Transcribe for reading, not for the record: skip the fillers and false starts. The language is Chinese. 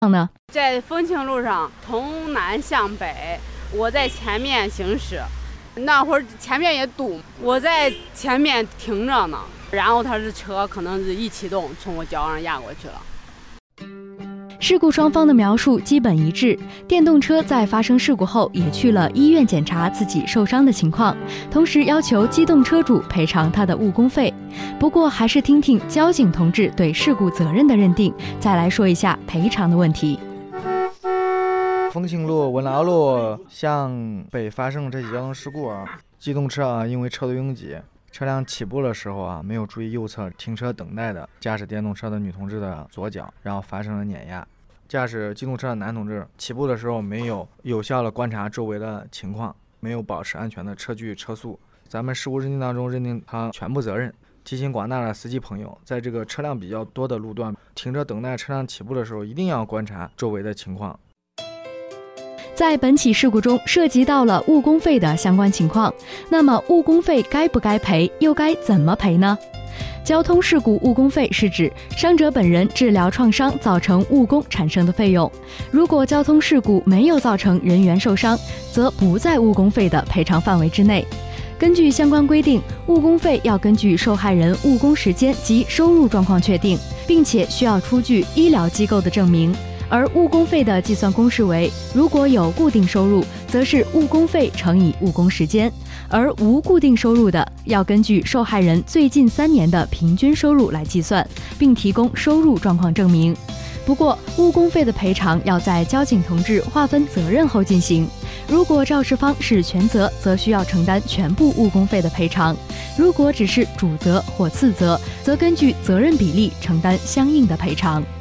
呢？ 在丰庆路上从南向北，我在前面行驶，那会儿前面也堵，我在前面停着呢，然后他的车可能是一启动，从我脚上压过去了。 事故双方的描述基本一致，电动车在发生事故后也去了医院检查自己受伤的情况，同时要求机动车主赔偿他的误工费。不过还是听听交警同志对事故责任的认定，再来说一下赔偿的问题。 丰庆路、文劳路向北发生这起交通事故机动车因为车多拥挤，车辆起步的时候没有注意右侧停车等待的驾驶电动车的女同志的左脚，然后发生了碾压。驾驶机动车的男同志起步的时候没有有效的观察周围的情况，没有保持安全的车距车速。咱们事故认定当中认定他全部责任。提醒广大的司机朋友，在这个车辆比较多的路段停车等待车辆起步的时候，一定要观察周围的情况。 在本起事故中涉及到了误工费的相关情况，那么误工费该不该赔，又该怎么赔呢？交通事故误工费是指伤者本人治疗创伤造成误工产生的费用，如果交通事故没有造成人员受伤，则不在误工费的赔偿范围之内。根据相关规定，误工费要根据受害人误工时间及收入状况确定，并且需要出具医疗机构的证明。而误工费的计算公式为，如果有固定收入，则是误工费乘以误工时间，而无固定收入的，要根据受害人最近3年的平均收入来计算，并提供收入状况证明。不过，误工费的赔偿要在交警同志划分责任后进行。如果肇事方是全责，则需要承担全部误工费的赔偿；如果只是主责或次责，则根据责任比例承担相应的赔偿。